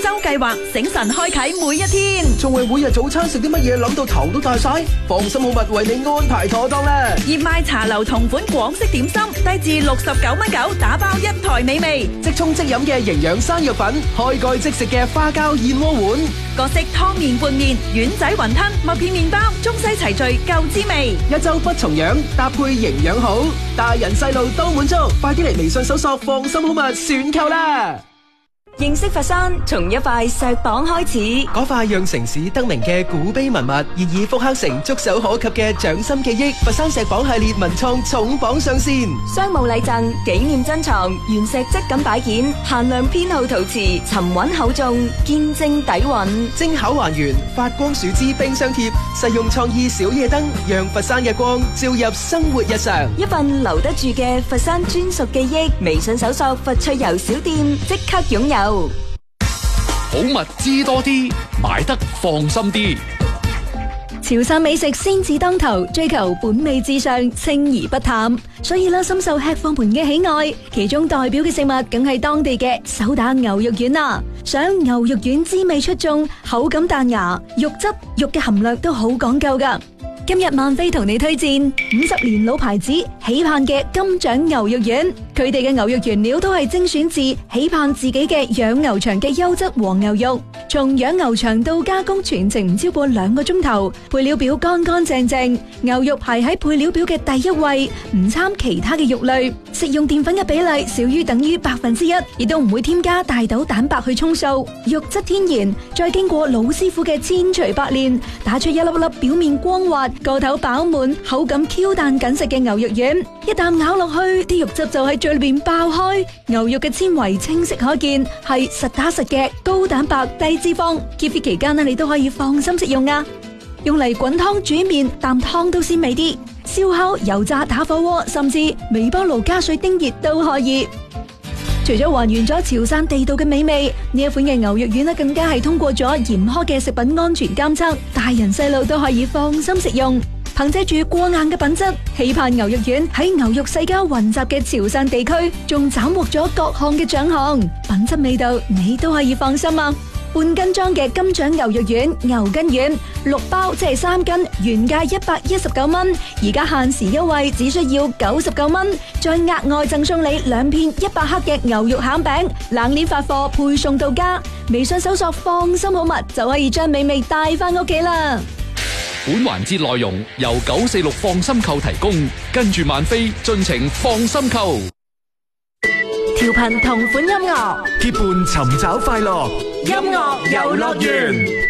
周計劃，醒神開啟每一天。 仲為每日早餐食啲乜嘢諗到頭都大晒？放心好物為你安排妥當啦！ 熱賣茶樓同款廣式點心，低至69.9打包一台美味。 即沖即飲嘅營養生藥粉，開蓋即食嘅花膠燕窩碗， 各式湯麵拌麵、丸仔雲吞、麥片麵包，中西齊聚夠滋味。 一周不重樣，搭配營養好，大人細路都滿足。快啲嚟微信搜索放心好物選購啦！ 認識佛山，從一塊石榜開始。 嗰塊讓城市得名嘅古碑文物，現已復刻成觸手可及嘅掌心記憶。佛山石榜系列文創重磅上線， 商務禮贈、紀念珍藏、原石質感擺件、限量編號陶瓷，沉穩厚重，見證底蘊。 精巧還原，發光樹脂冰箱貼，實用創意小夜燈，讓佛山嘅光照入生活日常。 一份留得住嘅佛山專屬記憶，微信搜索佛趣遊小店，即刻擁有。 好物知多啲，買得放心啲。 潮汕美食先至當頭，追求本味至上，清而不淡，所以深受吃貨們嘅喜愛。其中代表嘅食物，梗係當地嘅手打牛肉丸啦。想牛肉丸滋味出眾，口感彈牙，肉質肉嘅含量都好講究噶。今日萬飛同你推薦50年老牌子喜盼嘅金獎牛肉丸，佢哋嘅牛肉原料都係精選自喜盼自己嘅養牛場嘅優質黃牛肉，從養牛場到加工全程唔超過2個鐘頭，配料表乾乾淨淨，牛肉排喺配料表嘅第1位，唔參其他嘅肉類，食用澱粉嘅比例少於等於1%，亦都唔會添加大豆蛋白去沖數，肉質天然，再經過老師傅嘅千錘百煉，打出一粒粒表面光滑，個頭飽滿，口感 Q 彈緊實嘅牛肉丸，一啖咬落去，啲肉汁就喺嘴裏邊爆開。牛肉嘅纖維清晰可見，係實打實嘅高蛋白低脂肪。keep fit 期間你都可以放心食用啊！用嚟滾湯煮麵，啖湯都鮮味啲。燒烤、油炸、打火鍋，甚至微波爐加水叮熱都可以。除咗還原咗潮汕地道嘅美味，呢一款嘅牛肉丸更加係通過咗嚴苛嘅食品安全監測，大人細路都可以放心食用。憑借住過硬嘅品質，喜盼牛肉丸喺牛肉世家混雜嘅潮汕地區，仲斬獲咗各項嘅獎項，品質味道你都可以放心啊！半斤裝嘅金獎牛肉丸、牛筋丸6包，即係3斤，原價119蚊，而家限時優惠，只需要99蚊，再額外贈送你2片100克嘅牛肉餡餅，冷鏈發貨配送到家。微信搜索放心好物，就可以將美味帶返屋企啦。 本環節內容由946放心購提供，跟住萬飛盡情放心購。 調頻同款音樂， 結伴尋找快樂， 音樂遊樂園。